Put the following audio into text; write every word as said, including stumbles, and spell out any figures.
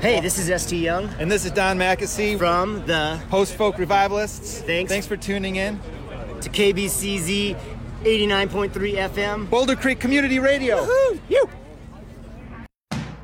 Hey, this is S T Young. And this is Don Mackesy from the Post Folk Revivalists. Thanks. Thanks for tuning in to K B C Z eighty-nine point three F M. Boulder Creek Community Radio. Woohoo! You.